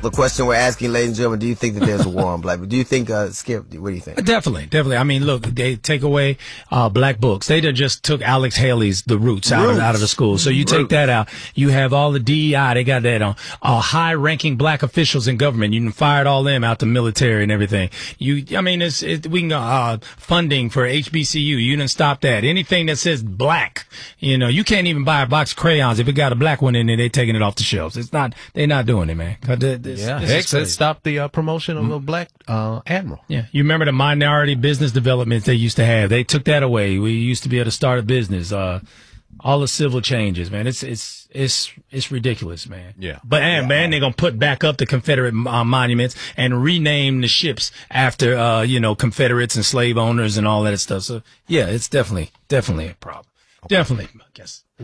The question we're asking, ladies and gentlemen, do you think that there's a war on black? Do you think, Skip, what do you think? Definitely. I mean, look, they take away black books. They just took Alex Haley's The Roots out of the school. So you take that out. You have all the DEI. They got that on high-ranking black officials in government. You can fire all them out the military and everything. We can go funding for HBCU. You didn't stop that. Anything that says black, you can't even buy a box of crayons if it got a black one in it. They're taking it off the shelves. They're not doing it, man. Heck said stop the promotion of a black admiral. Yeah, you remember the minority business development they used to have? They took that away. We used to be able to start a business. All the civil changes, man. It's ridiculous, man. Yeah. But man, they're gonna put back up the Confederate monuments and rename the ships after Confederates and slave owners and all that stuff. So yeah, it's definitely a problem. Okay. Definitely, I guess.